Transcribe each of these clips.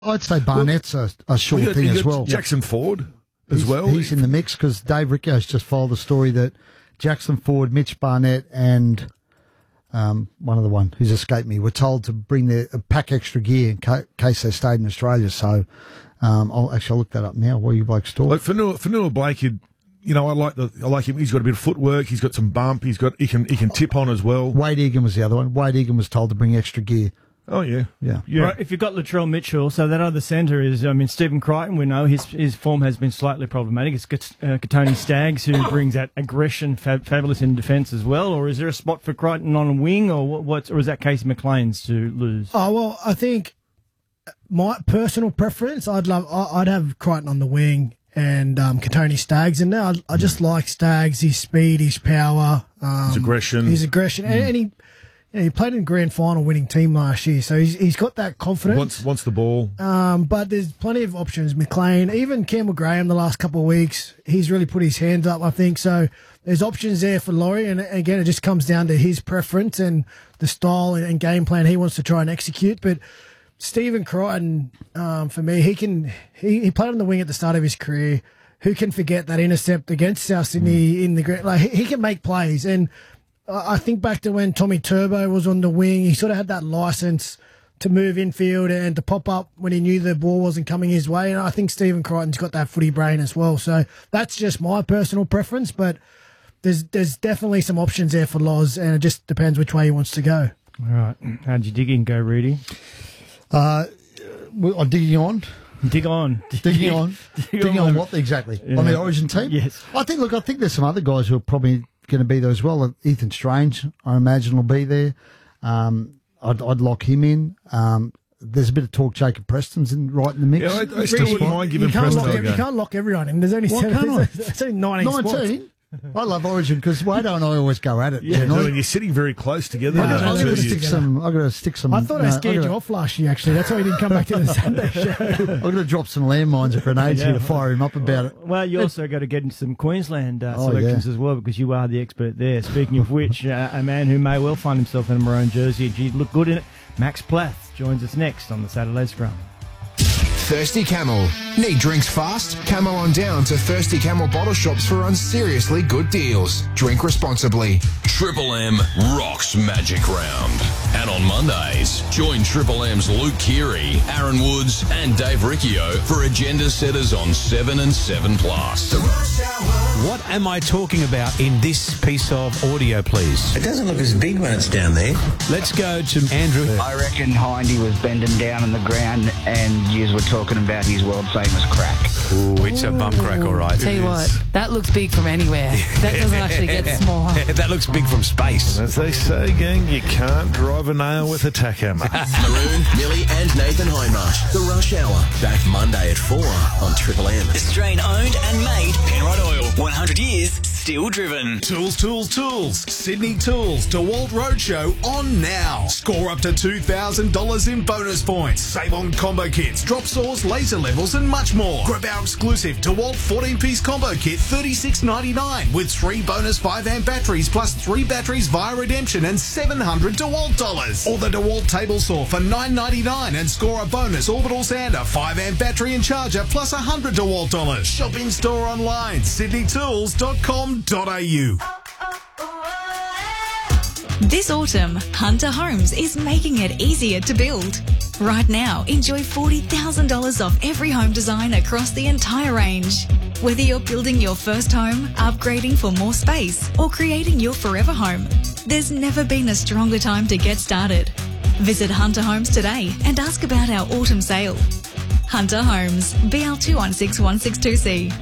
I'd say Barnett's a sure thing as well. Jackson Ford as well. He's in the mix because Dave Ricci's just filed the story that Jackson Ford, Mitch Barnett, and one other one who's escaped me were told to bring their pack extra gear in case they stayed in Australia. So I'll look that up now while you blokes talk. Like for Noah Blake, I like him. He's got a bit of footwork. He's got some bump. He can tip on as well. Wade Egan was the other one. Wade Egan was told to bring extra gear. Oh, yeah. Right, if you've got Latrell Mitchell, so that other centre is, Stephen Crichton, we know his form has been slightly problematic. It's Katoni Staggs who brings that aggression, fabulous in defence as well. Or is there a spot for Crichton on a wing, or or is that Casey McLean's to lose? Oh, well, I think my personal preference, I'd have Crichton on the wing and Katoni Staggs in there. I just like Staggs, his speed, his power. His aggression. And he played in a grand final winning team last year, so he's got that confidence. Wants the ball. But there's plenty of options. McLean, even Campbell Graham the last couple of weeks, he's really put his hands up, I think. So there's options there for Laurie, and again, it just comes down to his preference and the style and game plan he wants to try and execute. But Stephen Crichton, for me, he played on the wing at the start of his career. Who can forget that intercept against South Sydney in the like he can make plays. And I think back to when Tommy Turbo was on the wing, he sort of had that license to move infield and to pop up when he knew the ball wasn't coming his way. And I think Stephen Crichton's got that footy brain as well. So that's just my personal preference, but there's definitely some options there for Loz, and it just depends which way he wants to go. All right. How'd you dig in go, Rudy? Digging on. Dig on. Digging on what exactly? Yeah. On the Origin team? Yes. I think there's some other guys who are probably going to be there as well. Ethan Strange, I imagine, will be there. I'd lock him in. There's a bit of talk. Jacob Preston's right in the mix. Yeah, I still wouldn't mind giving Preston a go. You can't lock everyone in. There's only 19 spots. I love Origin because Wado and I always go at it. Yeah, and you're sitting very close together. I've got to stick some. I thought I scared you off last year, actually. That's why you didn't come back to the Sunday show. I've got to drop some landmines and grenades here to fire him up about it. Well, you also got to get into some Queensland selections as well, because you are the expert there. Speaking of which, a man who may well find himself in a maroon jersey, and he'd look good in it, Max Plath, joins us next on the Saturday Scrum. Thirsty Camel. Need drinks fast? Camel on down to Thirsty Camel bottle shops for seriously good deals. Drink responsibly. Triple M rocks Magic Round. And on Mondays, join Triple M's Luke Keary, Aaron Woods and Dave Riccio for agenda setters on 7 and 7+. What am I talking about in this piece of audio, please? It doesn't look as big when it's down there. Let's go to Andrew. I reckon Hindy was bending down on the ground and you were talking about his world famous crack. Ooh, it's a bum crack, all right. Tell you what, that looks big from anywhere. That doesn't actually get small. That looks big from space. As they say, gang, you can't drive a nail with a tack hammer. Maroon, Millie and Nathan Hindmarsh. The Rush Hour. Back Monday at 4 on Triple M. Australian owned and made Penrod Oil. 100 years, still driven. Tools. Sydney Tools DeWalt Roadshow on now. Score up to $2,000 in bonus points. Save on combo kits, drop saws, laser levels and much more. Grab our exclusive DeWalt 14-piece combo kit, $36.99 with 3 bonus 5-amp batteries plus 3 batteries via redemption and $700 DeWalt dollars. Or the DeWalt table saw for $9.99 and score a bonus orbital sander, 5-amp battery and charger plus $100 DeWalt dollars. Shop in store online, sydneytools.com.au. This autumn, Hunter Homes is making it easier to build. Right now, enjoy $40,000 off every home design across the entire range. Whether you're building your first home, upgrading for more space, or creating your forever home, there's never been a stronger time to get started. Visit Hunter Homes today and ask about our autumn sale. Hunter Homes, BL216162C.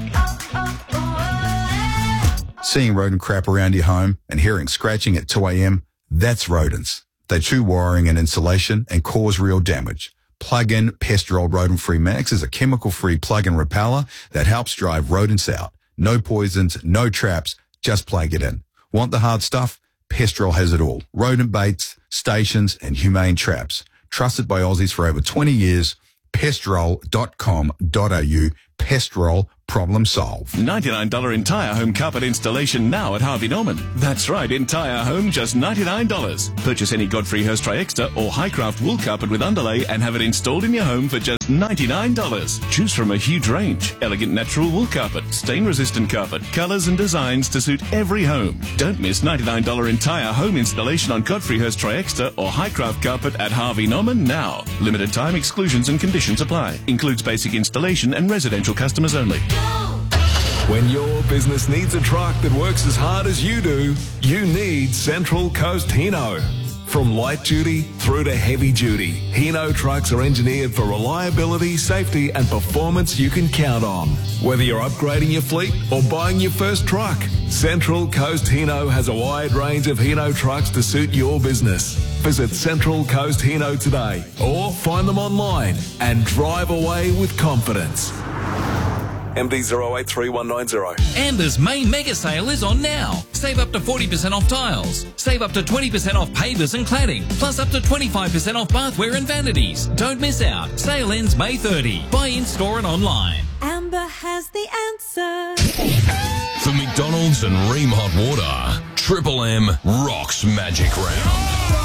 Seeing rodent crap around your home and hearing scratching at 2 a.m., that's rodents. They chew wiring and insulation and cause real damage. Plug-in Pestrol Rodent-Free Max is a chemical-free plug-in repeller that helps drive rodents out. No poisons, no traps, just plug it in. Want the hard stuff? Pestrol has it all. Rodent baits, stations and humane traps. Trusted by Aussies for over 20 years. Pestrol.com.au. Pestrol, Problem solved. $99 entire home carpet installation now at Harvey Norman. That's right, entire home, just $99. Purchase any Godfrey Hirst Triexta or Highcraft wool carpet with underlay and have it installed in your home for just $99. Choose from a huge range. Elegant natural wool carpet, stain-resistant carpet, colours and designs to suit every home. Don't miss $99 entire home installation on Godfrey Hirst Triexta or Highcraft carpet at Harvey Norman now. Limited time exclusions and conditions apply. Includes basic installation and residential customers only. When your business needs a truck that works as hard as you do, you need Central Coast Hino. From light duty through to heavy duty, Hino trucks are engineered for reliability, safety and performance you can count on. Whether you're upgrading your fleet or buying your first truck, Central Coast Hino has a wide range of Hino trucks to suit your business. Visit Central Coast Hino today or find them online and drive away with confidence. MD 083190. Amber's main mega sale is on now. Save up to 40% off tiles. Save up to 20% off pavers and cladding. Plus up to 25% off bathware and vanities. Don't miss out. Sale ends May 30. Buy in store and online. Amber has the answer. For McDonald's and Ream Hot Water, Triple M rocks Magic Round.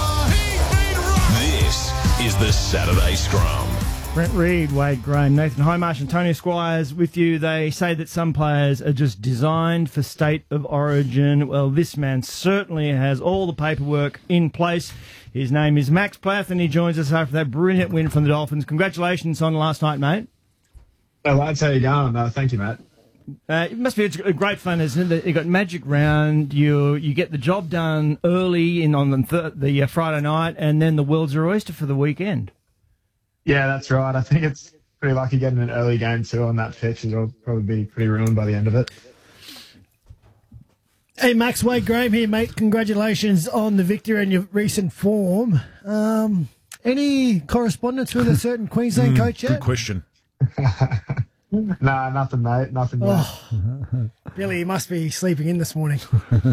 This is the Saturday Scrum. Brent Reid, Wade Graham, Nathan Highmarsh and Tony Squires with you. They say that some players are just designed for state of origin. Well, this man certainly has all the paperwork in place. His name is Max Plath and he joins us after that brilliant win from the Dolphins. Congratulations on last night, mate. Hey, lads, how you going? Thank you, Matt. It must be a great fun, isn't it? You got Magic Round, you get the job done early on the Friday night and then the world's your oyster for the weekend. Yeah, that's right. I think it's pretty lucky getting an early game too on that pitch. It'll probably be pretty ruined by the end of it. Hey, Max, Wade Graham here, mate. Congratulations on the victory and your recent form. Any correspondence with a certain Queensland coach yet? Good question. Nah, nothing, mate. Nothing yet. Billy, you must be sleeping in this morning.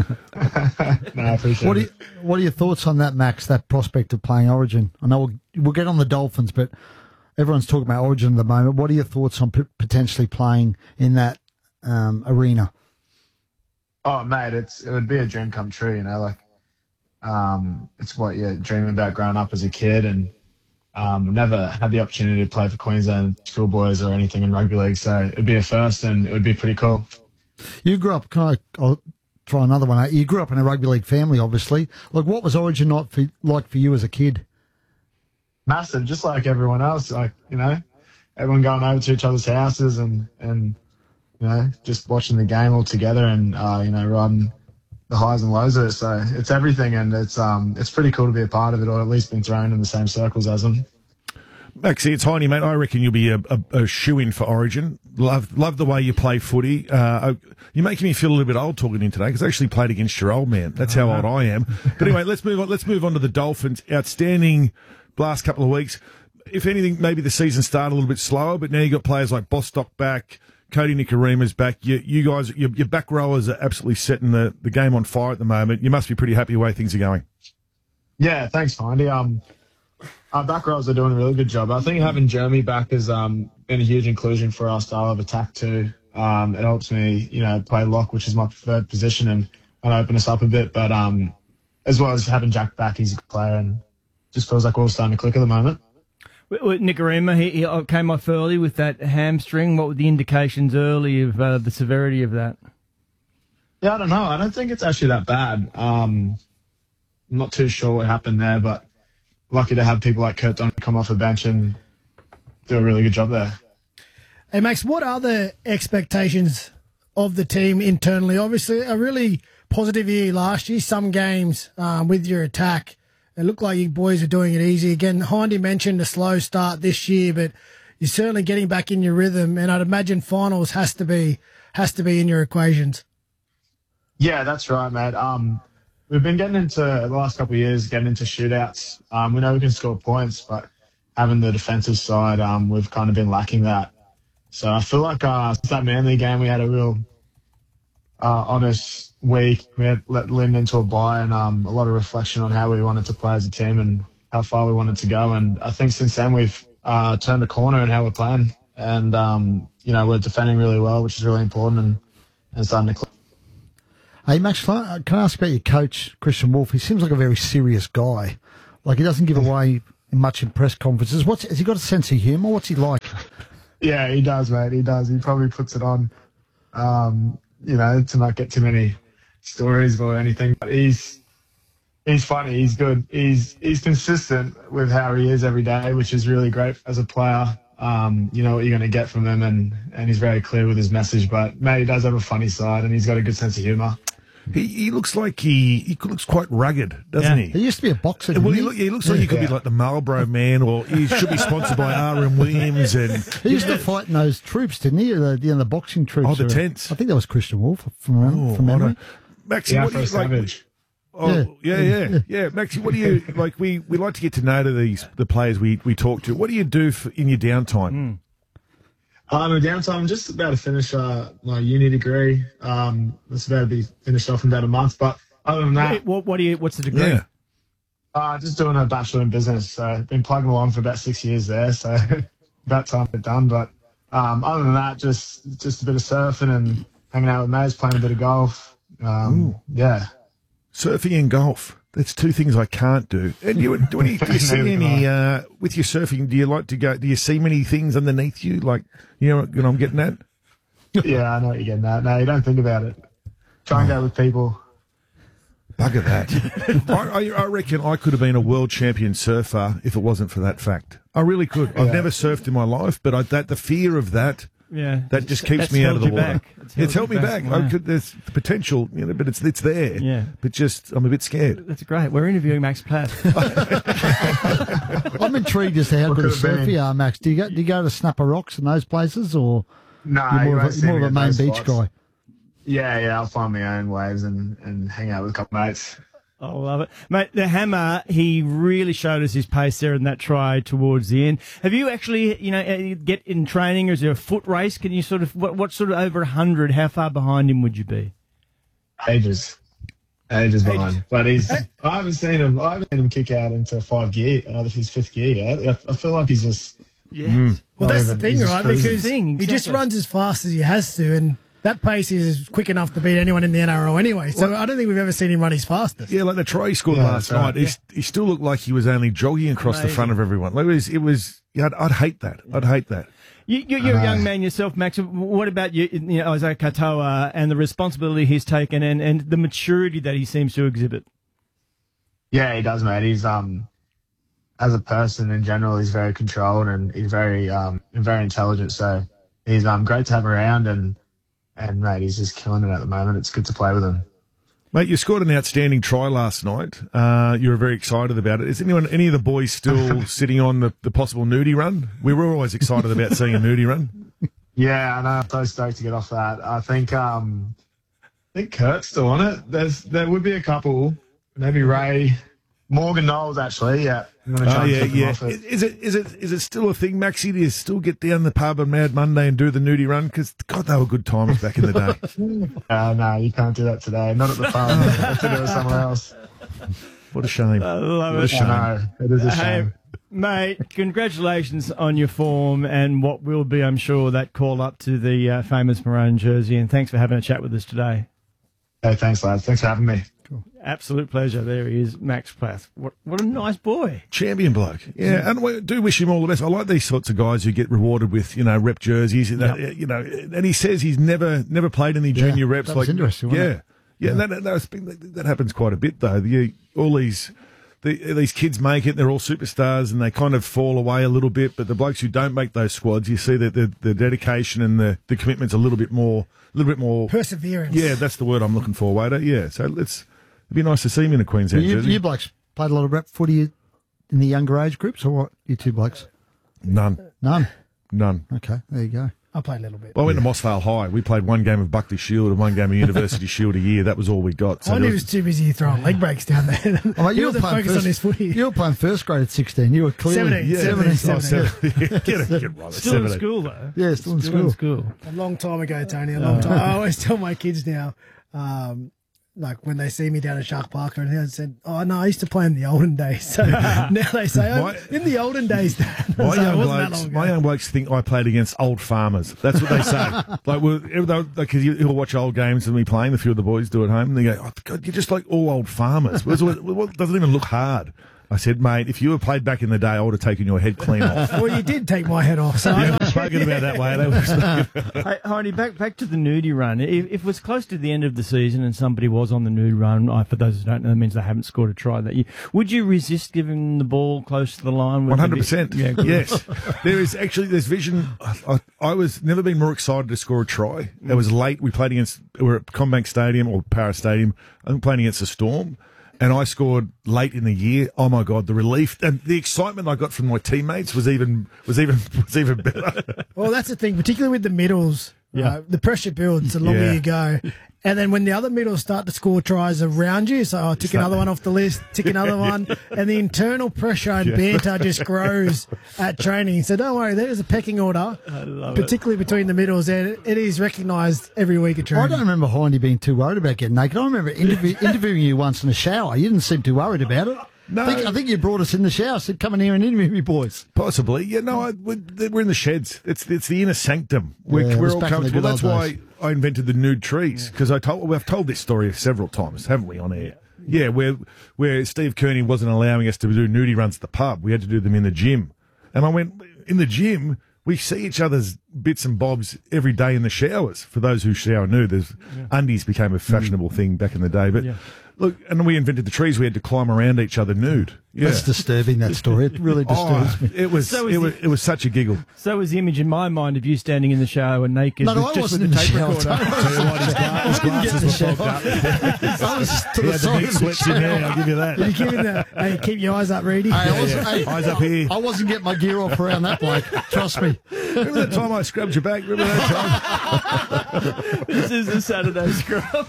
No, I appreciate it. What are your thoughts on that, Max, that prospect of playing Origin? I know we'll get on the Dolphins, but everyone's talking about Origin at the moment. What are your thoughts on potentially playing in that arena? Oh, mate, it would be a dream come true, you know. Like, it's what you dream about growing up as a kid, and never had the opportunity to play for Queensland schoolboys or anything in rugby league, so it'd be a first, and it would be pretty cool. You grew up, I'll try another one out. You grew up in a rugby league family, obviously. Like, what was Origin like for you as a kid? Massive, just like everyone else. Like, you know, everyone going over to each other's houses and you know, just watching the game all together and, you know, riding the highs and lows of it. So it's everything, and it's pretty cool to be a part of it, or at least been thrown in the same circles as them. Maxie, it's Heine, mate. I reckon you'll be a shoe-in for Origin. Love the way you play footy. You're making me feel a little bit old talking in today because I actually played against your old man. That's how old I am. But anyway, let's move on. Let's move on to the Dolphins. Outstanding last couple of weeks. If anything, maybe the season started a little bit slower, but now you've got players like Bostock back, Cody Nikorima's back. You guys, your back rowers are absolutely setting the game on fire at the moment. You must be pretty happy the way things are going. Yeah, thanks, Hindy. Our back rows are doing a really good job. I think having Jeremy back has been a huge inclusion for our style of attack too. It helps me, you know, play lock, which is my preferred position, and open us up a bit. But as well as having Jack back, he's a good player, and just feels like we're all starting to click at the moment. Nikorima, he came off early with that hamstring. What were the indications early of the severity of that? Yeah, I don't know. I don't think it's actually that bad. I'm not too sure what happened there, but lucky to have people like Kurt Donner come off the bench and do a really good job there. Hey, Max, what are the expectations of the team internally? Obviously, a really positive year last year. Some games with your attack, it looked like you boys are doing it easy. Again, Hindy mentioned a slow start this year, but you're certainly getting back in your rhythm, and I'd imagine finals has to be in your equations. Yeah, that's right, mate. We've been getting into, the last couple of years, getting into shootouts. We know we can score points, but having the defensive side, we've kind of been lacking that. So I feel like since that Manly game, we had a real honest week. We had let Lynn into a bye, and a lot of reflection on how we wanted to play as a team and how far we wanted to go. And I think since then we've turned the corner in how we're playing. and we're defending really well, which is really important, and starting to click. Hey, Max, can I ask about your coach, Christian Wolf? He seems like a very serious guy. Like, he doesn't give away much in press conferences. Has he got a sense of humour? What's he like? Yeah, he does, mate. He does. He probably puts it on, to not get too many stories or anything. But he's funny. He's good. He's consistent with how he is every day, which is really great as a player. You know what you're going to get from him, and he's very clear with his message. But, mate, he does have a funny side, and he's got a good sense of humour. He looks like he looks quite rugged, doesn't he? He used to be a boxer. Well, he looks like he could be like the Marlboro Man, or he should be sponsored by R.M. Williams. And he used to fight in those troops, didn't he? The boxing troops. Oh, the tents. I think that was Christian Wolf from memory. Maxie, what do you like? Oh, yeah. Maxie, what do you like? We like to get to know the players we talk to. What do you do in your downtime? My downtime, I'm just about to finish my uni degree. It's about to be finished off in about a month. But other than that, what's the degree? Just doing a bachelor in business. So I've been plugging along for about 6 years there. So about time to get done. But other than that, just a bit of surfing and hanging out with mates, playing a bit of golf. Yeah. Surfing and golf. That's two things I can't do. And do you see any with your surfing? Do you like to go? Do you see many things underneath you? Like, you know what I'm getting at? Yeah, I know what you're getting at. No, you don't think about it. Try and go with people. Bugger that. I reckon I could have been a world champion surfer if it wasn't for that fact. I really could. I've never surfed in my life, but the fear of that. Yeah, that just keeps me out of the water. It's held me back. Yeah. There's the potential, but it's there. Yeah, but I'm a bit scared. That's great. We're interviewing Max Plath. I'm intrigued as to how good a surfer you are, Max. Do you go to Snapper Rocks and those places, or you're more of a main beach guy? Yeah, I'll find my own waves and hang out with a couple mates. I love it. Mate, the Hammer, he really showed us his pace there in that try towards the end. Have you actually, get in training, or is there a foot race? Can you sort of, what sort of over 100, how far behind him would you be? Ages behind. But I haven't seen him kick out into 5 gear, if he's 5th gear yet. I feel like he's just... Yeah. Well, that's the thing, right? Because he just runs as fast as he has to, and that pace is quick enough to beat anyone in the NRL anyway. So I don't think we've ever seen him run his fastest. Yeah, like the try he scored last night. He still looked like he was only jogging across the front of everyone. It was. I'd hate that. I'd hate that. You're a young man yourself, Max. What about you, Isaiah Katoa, and the responsibility he's taken and the maturity that he seems to exhibit? Yeah, he does, mate. He's as a person in general, he's very controlled and he's very intelligent. So he's great to have around and mate, he's just killing it at the moment. It's good to play with him. Mate, you scored an outstanding try last night. You were very excited about it. Is any of the boys still sitting on the possible nudie run? We were always excited about seeing a nudie run. Yeah, I know. I'm so stoked to get off that. I think Kurt's still on it. There would be a couple. Maybe Ray. Morgan Knowles, actually, yeah. Is it still a thing, Maxie? Do you still get down the pub on Mad Monday and do the nudie run? Because, God, they were good times back in the day. No, you can't do that today. Not at the pub. You have to do it somewhere else. What a shame. I love it. What a shame. I know. It is a shame. Hey, mate, congratulations on your form and what will be, I'm sure, that call up to the famous maroon jersey. And thanks for having a chat with us today. Hey, thanks, lads. Thanks for having me. Absolute pleasure. There he is, Max Plath. What a nice boy. Champion bloke. Yeah, and we do wish him all the best. I like these sorts of guys who get rewarded with, rep jerseys. And he says he's never played any junior reps. That was interesting, wasn't it? And that happens quite a bit, though. All these kids make it, they're all superstars, and they kind of fall away a little bit. But the blokes who don't make those squads, you see that the dedication and the commitment's a little bit more perseverance. Yeah, that's the word I'm looking for, Wader. Yeah, so it'd be nice to see him in a Queensland jersey. You blokes played a lot of rep footy in the younger age groups, or what? You two blokes? None. Okay, there you go. I played a little bit. I went to Mossvale High. We played one game of Buckley Shield and one game of University Shield a year. That was all we got. So he was too busy throwing leg breaks down there. You were focused on his footy. You were playing first grade at 16. You were clearly 17. Get right. Still in school, though. Yeah, still in school. A long time ago, Tony. A long time. I always tell my kids now, like when they see me down at Shark Park, and I said, "Oh no, I used to play in the olden days." So now they say, "In the olden days, Dad." My young blokes think I played against old farmers. That's what they say. Because you'll watch old games of me playing. A few of the boys do at home, and they go, "Oh God, you're just like all old farmers." What doesn't even look hard. I said, mate, if you had played back in the day, I would have taken your head clean off. Well, you did take my head off. So you haven't spoken about that way. Hey, Heidi, back to the nudie run. If it was close to the end of the season and somebody was on the nude run, for those who don't know, that means they haven't scored a try that year. Would you resist giving the ball close to the line? 100%. Yeah, yes. There's vision. I was never been more excited to score a try. It was late. We were at Combank Stadium or Para Stadium. I'm playing against a Storm. And I scored late in the year. Oh my God, the relief and the excitement I got from my teammates was even better. Well, that's the thing, particularly with the middles. The pressure builds the longer you go. And then when the other middles start to score tries around you, so tick another one off the list, tick another one, and the internal pressure and banter just grows at training. So don't worry, there's a pecking order, particularly between the middles, and it is recognised every week at training. I don't remember Hindy being too worried about getting naked. I remember interviewing you once in the shower. You didn't seem too worried about it. No. I think you brought us in the shower, said, come in here and interview me, boys. Possibly. Yeah, no, we're in the sheds. It's the inner sanctum. We're all comfortable. That's why I invented the nude trees, because I've told this story several times, haven't we, on air? Yeah, where Steve Kearney wasn't allowing us to do nudie runs at the pub. We had to do them in the gym. And I went, in the gym, we see each other's bits and bobs every day in the showers. For those who shower nude, undies became a fashionable thing back in the day. But look, and then we invented the trees. We had to climb around each other nude. Yeah. That's disturbing, that story. It really disturbs me. It was such a giggle. So was the image in my mind of you standing in the shower naked. No, I wasn't in the shower. His glasses were fogged up. I was to the side. Sweats in there, I'll give you that. You keep, keep your eyes up, Reedy. Eyes up here. I wasn't getting my gear off around that bloke. Trust me. Remember that time I scrubbed your back? Remember that time? This is a Saturday scrub.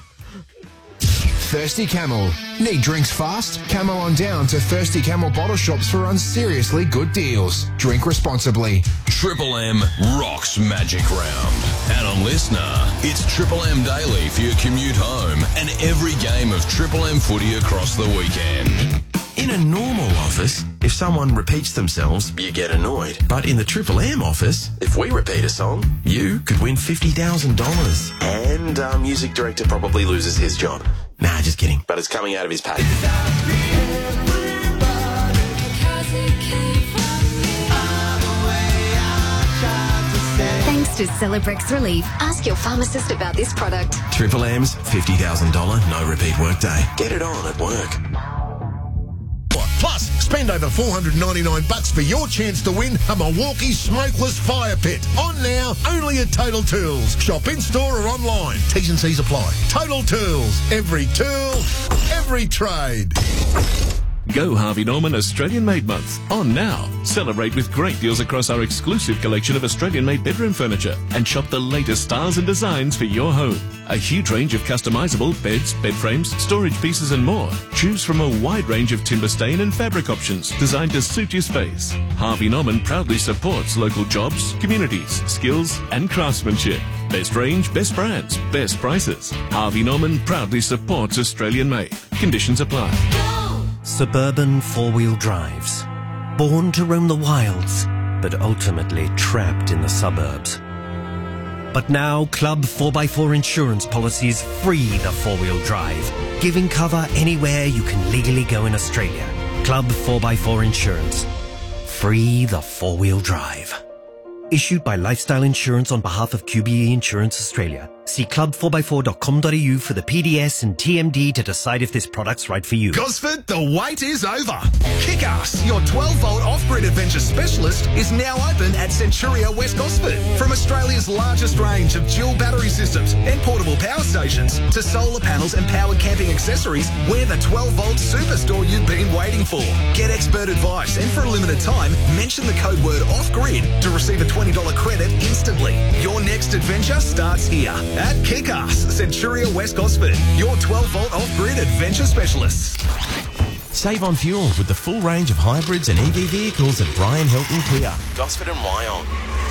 Thirsty Camel. Need drinks fast? Camel on down to Thirsty Camel bottle shops for unseriously good deals. Drink responsibly. Triple M rocks Magic Round. And on Listener, it's Triple M Daily for your commute home and every game of Triple M footy across the weekend. In a normal office, if someone repeats themselves, you get annoyed. But in the Triple M office, if we repeat a song, you could win $50,000. And our music director probably loses his job. Nah, just kidding. But it's coming out of his pay. Thanks to Celebrex Relief. Ask your pharmacist about this product. Triple M's $50,000 no repeat workday. Get it on at work. Plus, spend over $499 for your chance to win a Milwaukee smokeless fire pit. On now, only at Total Tools. Shop in-store or online. T's and C's apply. Total Tools. Every tool, every trade. Go Harvey Norman Australian Made Month. On now. Celebrate with great deals across our exclusive collection of Australian made bedroom furniture and shop the latest styles and designs for your home. A huge range of customizable beds, bed frames, storage pieces and more. Choose from a wide range of timber stain and fabric options designed to suit your space. Harvey Norman proudly supports local jobs, communities, skills and craftsmanship. Best range, best brands, best prices. Harvey Norman proudly supports Australian made. Conditions apply. Suburban four-wheel drives. Born to roam the wilds, but ultimately trapped in the suburbs. But now, Club 4x4 insurance policies free the four-wheel drive, giving cover anywhere you can legally go in Australia. Club 4x4 Insurance. Free the four-wheel drive. Issued by Lifestyle Insurance on behalf of QBE Insurance Australia. See club4x4.com.au for the PDS and TMD to decide if this product's right for you. Gosford, the wait is over. Kick-Ass, your 12-volt off-grid adventure specialist, is now open at Centuria West Gosford. From Australia's largest range of dual battery systems and portable power stations to solar panels and powered camping accessories, we're the 12-volt superstore you've been waiting for. Get expert advice and for a limited time, mention the code word off-grid to receive a $20 credit instantly. Your next adventure starts here. At Kick-Ass, Centuria West Gosford, your 12-volt off-grid adventure specialists. Save on fuel with the full range of hybrids and EV vehicles at Brian Hilton Kia, Gosford and Wyong. The one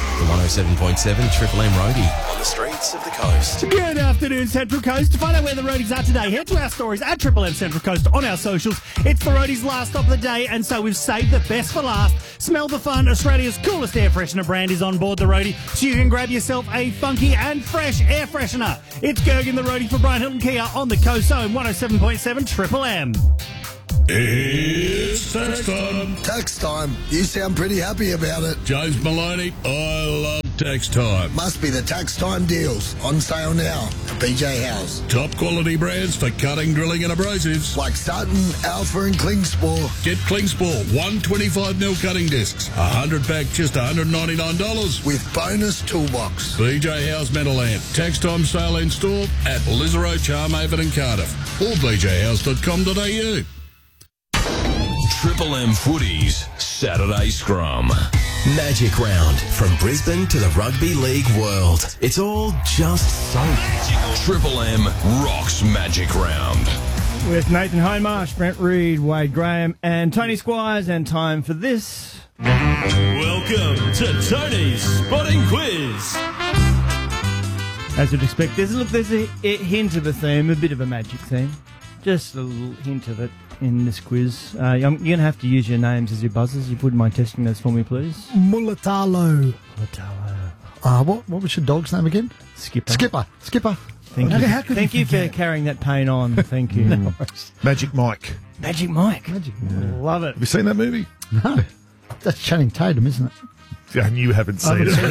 107.7 Triple M Roadie on the streets of the coast. Good afternoon, Central Coast. To find out where the roadies are today, head to our stories at Triple M Central Coast on our socials. It's the roadies' last stop of the day, and so we've saved the best for last. Smell the fun. Australia's coolest air freshener brand is on board the roadie, so you can grab yourself a funky and fresh air freshener. It's Gergen the roadie for Brian Hilton Kia on the Coast Zone 107.7 Triple M. It's tax time. Tax time. You sound pretty happy about it. James Maloney, I love tax time. Must be the tax time deals. On sale now at BJ House. Top quality brands for cutting, drilling and abrasives. Like Sutton, Alpha and Klingspor. Get Klingspor 125mm cutting discs. 100 pack just $199. With bonus toolbox. BJ House Meadowland. Tax time sale in store at Lisarow, Charmhaven and Cardiff. Or bjhouse.com.au. Triple M Footies Saturday Scrum. Magic Round from Brisbane to the rugby league world. It's all just so magical. Triple M rocks Magic Round. With Nathan Hindmarsh, Brent Reed, Wade Graham and Tony Squires, and time for this. Welcome to Tony's Spotting Quiz. As you'd expect, there's a hint of a theme, a bit of a magic theme. Just a little hint of it in this quiz. You're going to have to use your names as your buzzers. You wouldn't mind testing those for me, please? Mulatalo. What was your dog's name again? Skipper. Skipper. Thank you. Thank you for carrying that pain on. Thank you. No. Magic Mike. Magic Mike. Love it. Have you seen that movie? No. That's Channing Tatum, isn't it? Yeah, and you haven't seen it.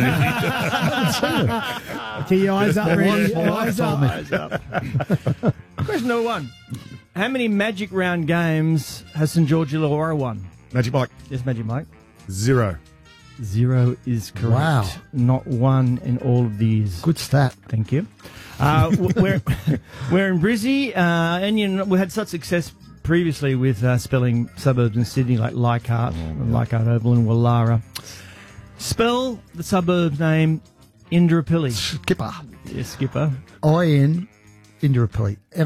Get your eyes up, Reedy. Eyes up. Question number one. How many Magic Round games has St George Illawarra won? Magic Mike. Yes, Magic Mike. 0. 0 is correct. Wow. Not one in all of these. Good stat. Thank you. We're in Brizzy, and we had such success previously with spelling suburbs in Sydney like Leichhardt, Leichhardt Oval and Wallara. Spell the suburb name Indooroopilly. Skipper. Yes, Skipper. I-N, Indooroopilly. And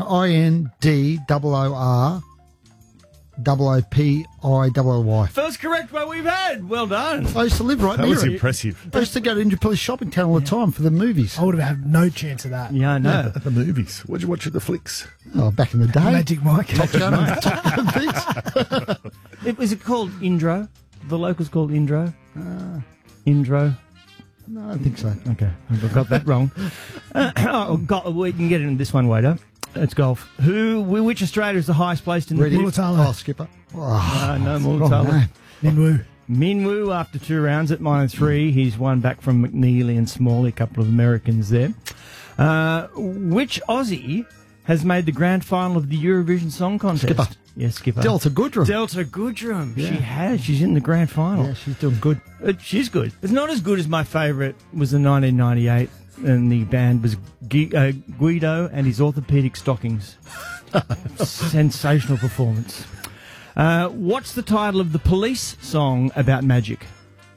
INDOOROOPILLY. First correct one we've had. Well done. I used to live right That near was it. impressive. I used to go to Indooroopilly shopping town all the time for the movies. I would have had no chance of that. Yeah, I know. The movies. What'd you watch at the flicks? Oh, back in the day. Magic Mike. Top Gun and things. Was it called Indro? The locals called Indro? Indro? No, I don't think so. Okay, I got that wrong. We can get into this one later. It's golf. Which Australia is the highest placed in the Mulatalo. Oh, Skipper. Oh, no, Mulatalo. Minwoo. Minwoo, after 2 rounds at -3, he's won back from McNeely and Smalley, a couple of Americans there. Which Aussie has made the grand final of the Eurovision Song Contest? Skipper. Yes, Skipper. Delta Goodrum. Delta Goodrum. Yeah. She has. She's in the grand final. Yeah, she's doing good. She's good. It's not as good as my favourite was in 1998, and the band was Guido and his orthopaedic stockings. Sensational performance. What's the title of the Police song about magic?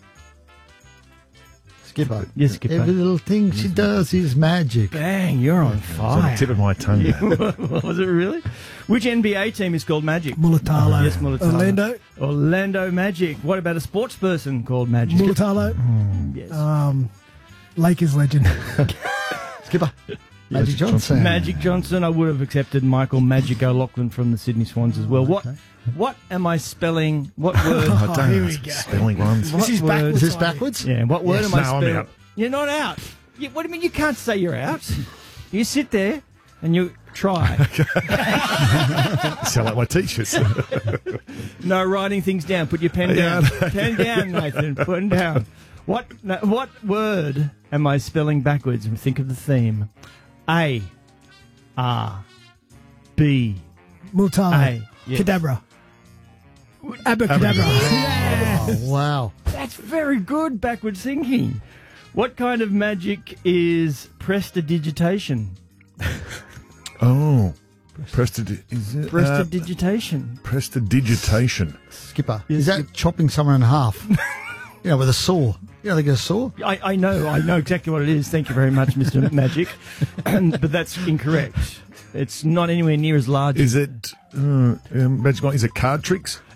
Skipper. Yes, Skipper. Every little thing she does is magic. Bang, you're on It's on the fire. tip of my tongue. Was it really? Which NBA team is called Magic? Mulatalo. Yes, Mulatalo. Orlando. Orlando Magic. What about a sports person called Magic? Mulatalo. Yes. Lakers legend. Skipper. Magic Johnson. Magic Johnson. I would have accepted Michael Magic O'Loughlin from the Sydney Swans as well. What am I spelling? What word? Here we go. Spelling ones. What This is word- backwards. Is this backwards? Yeah, what word am I No, I'm spelling? out. You're not out. What do you mean you can't say you're out? You sit there and you try. Sound like my t-shirts. No writing things down. Put your pen down. Yeah. Pen down, Nathan. Put them down. What word am I spelling backwards? And think of the theme. A. R. B. Mulatalo. A. Yes. Cadabra. Abracadabra. Oh, wow. That's very good backwards thinking. What kind of magic is prestidigitation? Oh. Prestidigitation. Prestidigitation. Skipper. Yes, Is that chopping someone in half? With a saw. They get a saw? I know exactly what it is. Thank you very much, Mr. Magic. But that's incorrect. It's not anywhere near as large. Is it Magic Mike? Is it card tricks?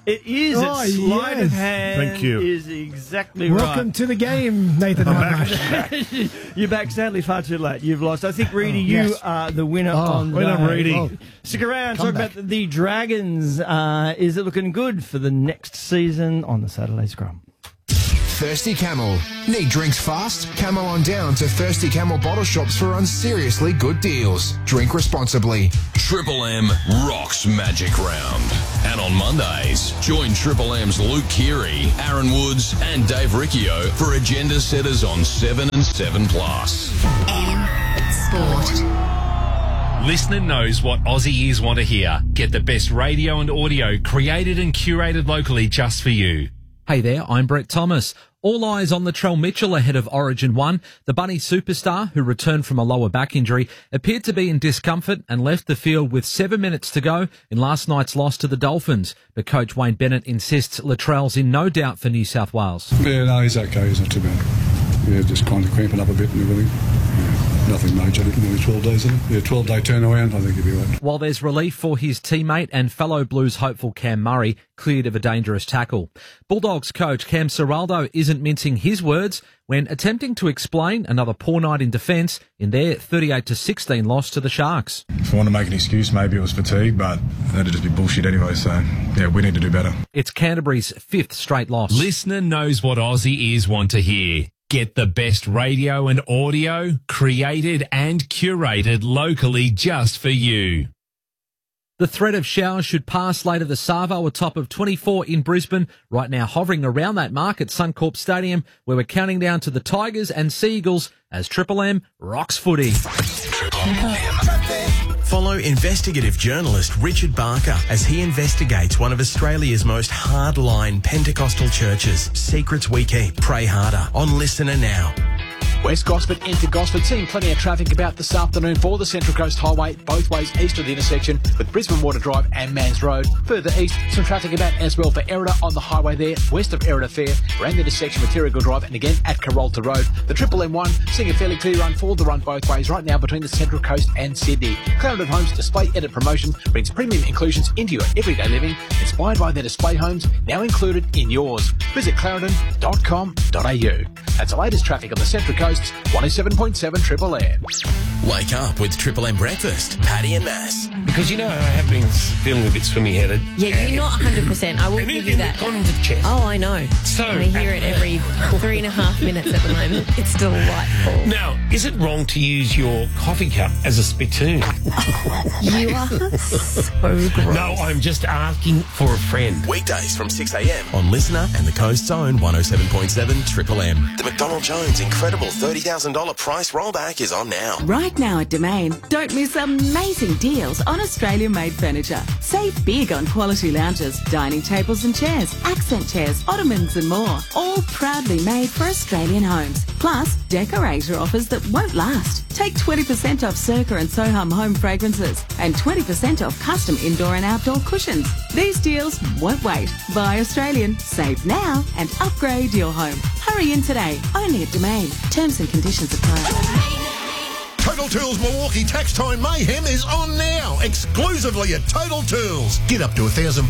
It is. Oh, It's sleight of yes. hand. Thank you. Is exactly Welcome right. to the game, Nathan. You're back, sadly, far too late. You've lost. I think, Reedy, you yes. are the winner on well done, day. Reedy. Oh. Stick around. Come Talk back. about the Dragons. Is it looking good for the next season on the Saturday Scrum? Thirsty Camel. Need drinks fast? Camel on down to Thirsty Camel bottle shops for unseriously good deals. Drink responsibly. Triple M rocks Magic Round. And on Mondays, join Triple M's Luke Keary, Aaron Woods, and Dave Riccio for agenda setters on 7 and 7 Plus. Sport. Listener knows what Aussie ears want to hear. Get the best radio and audio created and curated locally just for you. Hey there, I'm Brett Thomas. All eyes on Latrell Mitchell ahead of Origin 1. The Bunny superstar, who returned from a lower back injury, appeared to be in discomfort and left the field with 7 minutes to go in last night's loss to the Dolphins. But coach Wayne Bennett insists Latrell's in no doubt for New South Wales. Yeah, no, he's okay. He's not too bad. Yeah, just kind of cramping up a bit and everything. Yeah, nothing major. Nearly 12 days, isn't it? Yeah, 12-day turnaround. I think he'll be right. While there's relief for his teammate and fellow Blues hopeful Cam Murray, cleared of a dangerous tackle. Bulldogs coach Cam Ciraldo isn't mincing his words when attempting to explain another poor night in defence in their 38-16 loss to the Sharks. If I want to make an excuse, maybe it was fatigue, but that'd just be bullshit anyway, so yeah, we need to do better. It's Canterbury's 5th straight loss. Listener knows what Aussie ears want to hear. Get the best radio and audio created and curated locally just for you. The threat of showers should pass later this Savo, a top of 24 in Brisbane. Right now hovering around that mark at Suncorp Stadium, where we're counting down to the Tigers and Seagulls as Triple M rocks footy. Follow investigative journalist Richard Barker as he investigates one of Australia's most hardline Pentecostal churches. Secrets we keep, pray harder. On Listener Now. West Gosford into Gosford, seeing plenty of traffic about this afternoon for the Central Coast Highway, both ways east of the intersection with Brisbane Water Drive and Mans Road. Further east, some traffic about as well for Erida on the highway there, west of Erida Fair, around the intersection with Terrigal Drive and again at Carolta Road. The Triple M1, seeing a fairly clear run for the run both ways right now between the Central Coast and Sydney. Clarendon Homes Display Edit Promotion brings premium inclusions into your everyday living, inspired by their display homes, now included in yours. Visit clarendon.com.au. That's the latest traffic on the Central Coast. 107.7 Triple M. Wake up with Triple M Breakfast, Paddy and Mass. Because, you know, I have been feeling a bit swimmy-headed. Yeah, you're not 100%. I will give you that. Oh, I know. So, I hear it every 3.5 minutes at the moment. It's delightful. Now, is it wrong to use your coffee cup as a spittoon? You are so gross. No, I'm just asking for a friend. Weekdays from 6 a.m. on Listener and the Coast's own 107.7 Triple M. The McDonald Jones incredible $30,000 price rollback is on now. Right now at Domain, don't miss amazing deals on Australian-made furniture. Save big on quality lounges, dining tables and chairs, accent chairs, ottomans and more. All proudly made for Australian homes. Plus, decorator offers that won't last. Take 20% off Circa and Soham home fragrances and 20% off custom indoor and outdoor cushions. These deals won't wait. Buy Australian, save now and upgrade your home. Hurry in today, only at Domain. Terms and conditions apply. Total Tools Milwaukee Tax Time Mayhem is on now, exclusively at Total Tools. Get up to $1,000